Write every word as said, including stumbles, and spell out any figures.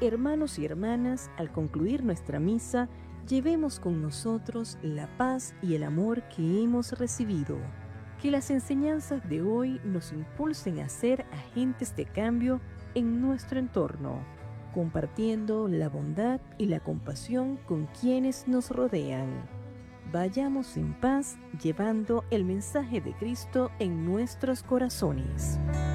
Hermanos y hermanas, al concluir nuestra misa, llevemos con nosotros la paz y el amor que hemos recibido. Que las enseñanzas de hoy nos impulsen a ser agentes de cambio en nuestro entorno, compartiendo la bondad y la compasión con quienes nos rodean. Vayamos en paz, llevando el mensaje de Cristo en nuestros corazones.